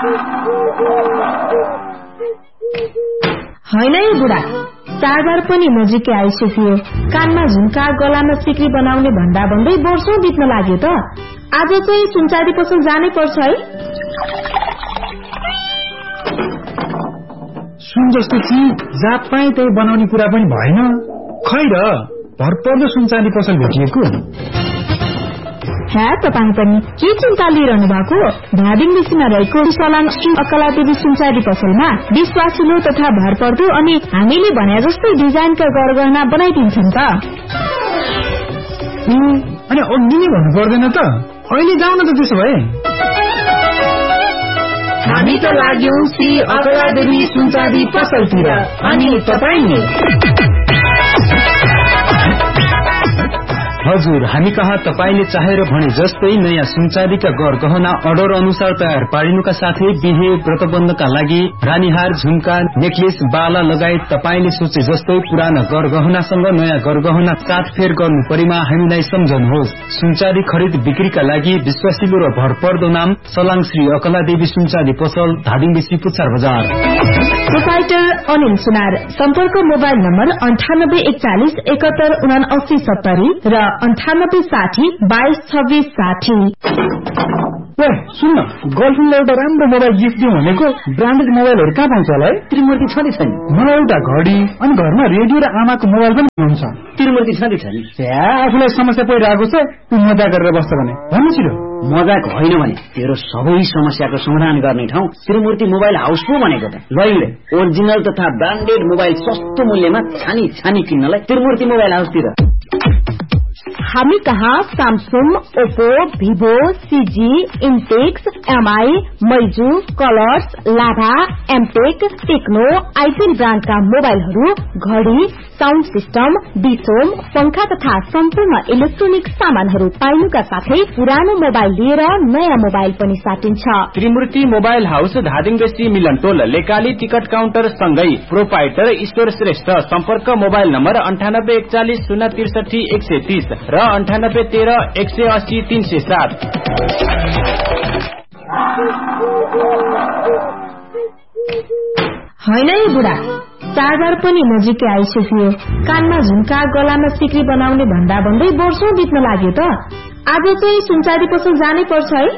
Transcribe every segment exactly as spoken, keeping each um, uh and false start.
होइन है बुढा, चाडबाड पनि नजिकै आइसक्यो। कानमा झुम्का, गलामा सिक्री बनाउने भन्दा भन्दै वर्षौं बित्न लाग्यो त। आज चाहिँ सुनचाँदी पसल जानै पर्छ है। सुन जस्तो चिज जहाँ पाए त्यही बनाउने कुरा पनि भएन। खै र भरपर्दो सुनचाँदी पसल भेटिएको। ह्या तपाईँ पनि के चिन्ता लिइरहनु भएको? धादिङ बेसीमा रहेको सलाङ श्री अकलादेवी सुनचाँदी पसलमा विश्वासिलो तथा भरपर्दो अनि हामीले भने जस्तै डिजाइनका गरगहना बनाइदिन्छन् त। अनि अघि नै भन्नु पर्दैन त? अहिले जाउँ न त त्यसो भए। हामी त लाग्यौं श्री अकलादेवी सुनचाँदी पसलतिर, अनि तपाईँ हजुर, हामी कहाँ तपाईले चाहेर भने जस्तै नयाँ सुनचाँदीका गरगहना अर्डर अनुसार तयार पारिनुका साथै बिहे व्रतबन्धका लागि रानीहार, झुम्का, नेकलेस, बाला लगायत तपाईले सोचे जस्तै पुराना गरगहनासँग नयाँ गरगहना काटफेर गर्नु परेमा हामीलाई सम्झनुहोस्। सुनचाँदी खरिद बिक्रीका लागि विश्वासिलो र भरपर्दो नाम सलाङ श्री अकलादेवी सुनचाँदी पसल, धादिङ बेसी, पुच्छार बजार। प्रोपाइटर अनिल सुनार। सम्पर्क मोबाइल नम्बर अन्ठानब्बे एकचालिस एकहत्तर उना अस्सी सत्तरी र अन्ठानब्बे साठी बाइस छब्बीस साठी। सुन न, गर्लफ्रेन्डलाई एउटा राम्रो मोबाइल गिफ्ट दिउँ भनेको। ब्रान्डेड मोबाइलहरू कहाँ पाउँछ होला है? त्रिमूर्ति छँदै छ नि। मलाई एउटा घडी अनि घरमा रेडियो र आमाको मोबाइल पनि हुन्छ। त्रिमूर्ति छँदै छ नि। आफूलाई समस्या परिरहेको छ, तू मजा गरेर बस्छ भने भन्नु छिरो। मजाक होइन भने तेरो सबै समस्याको समाधान गर्ने ठाउँ त्रिमूर्ति मोबाइल हाउस पो भनेको त। लैले ओरिजिनल तथा ब्रान्डेड मोबाइल सस्तो मूल्यमा छानी छानी किन्नलाई त्रिमूर्ति मोबाइल हाउसतिर। हामी कहाँ Samsung, Oppo, Vivo, CG, इन्टेक्स, MI, मैजू, colours, लाभा, एमटेक, टेक्नो, आइटेल ब्रान्डका मोबाइलहरू, घडी, साउन्ड सिस्टम, डिसोम, पंखा तथा सम्पूर्ण इलेक्ट्रोनिक सामानहरू पाइनुका साथै पुरानो मोबाइल लिएर नयाँ मोबाइल पनि साटिन्छ। त्रिमूर्ति मोबाइल हाउस, धादिङ बेसी, मिलनटोल, लेकाली टिकट काउन्टर सँगै प्रोपाइटर ईश्वर श्रेष्ठ। सम्पर्क मोबाइल नम्बर अन्ठानब्बे एकचालिस शून्य त्रिसठी एक सय तीस र अन्ठानब्बे तेह्र एक सय अस्सी तीन सय सात। होइन है बुढा, चाडबाड पनि नजिकै आइसक्यो। कानमा झुम्का, गलामा सिक्री बनाउने भन्दा भन्दै वर्षौं बित्न लाग्यो त। आज चाहिँ सुनचाँदी पसल जानै पर्छ है।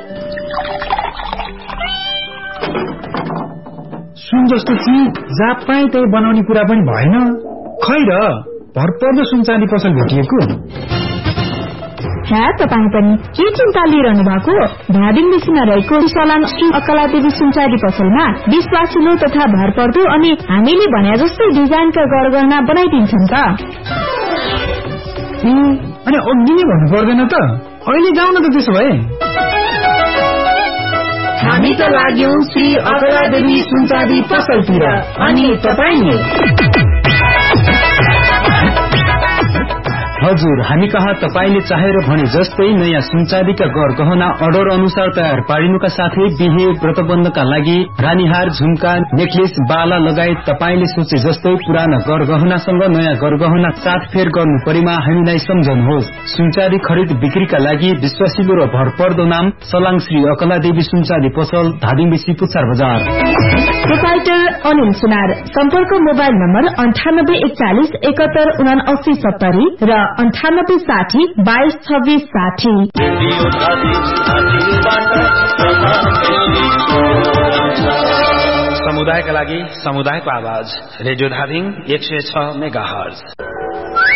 सुन जस्तो चिज जहाँ पाए त्यही बनाउने कुरा पनि भएन। खै र भरपर्दो सुनचाँदी पसल भेटिएको। ह्या तपाईँ पनि के चिन्ता लिइरहनु भएको? धादिङ बेसीमा रहेको सलाङ श्री अकलादेवी सुनचाँदी पसलमा विश्वासिलो तथा भरपर्दो अनि हामीले भने जस्तै डिजाइनका गरगहना बनाइदिन्छन् त। अनि अघि नै भन्नु पर्दैन त? अहिले जाउँ न त त्यसो भए। हामी त लाग्यौं श्री अकलादेवी सुनचाँदी पसलतिर, अनि तपाईँ हजुर, हामी कहाँ तपाईले चाहेर भने जस्तै नयाँ सुनचाँदीका गरगहना अर्डर अनुसार तयार पारिनुका साथै बिहे व्रतबन्धका लागि रानीहार, झुम्का, नेकलेस, बाला लगायत तपाईले सोचे जस्तै पुराना गरगहनासँग नयाँ गरगहना काटफेर गर्नु परेमा हामीलाई सम्झनुहोस्। सुनचाँदी खरिद बिक्रीका लागि विश्वासिलो र भरपर्दो नाम सलाङ श्री अकलादेवी सुनचाँदी पसल, धादिङ बेसी, पुच्छार बजार। प्रोपाइटर अनिल सुनार। सम्पर्क मोबाइल नम्बर अन्ठानब्बे एकचालिस एकहत्तर उना अस्सी सत्तरी र अन्ठानब्बे साठी बाइस छब्बीस साठी। समुदायका लागि समुदायको आवाज, रेडियो धादिङ एक सय छ मेगा हर्ज।